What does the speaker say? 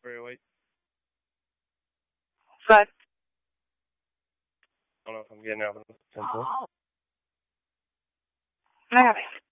308. But I don't know if I'm getting out of the 10-4. I have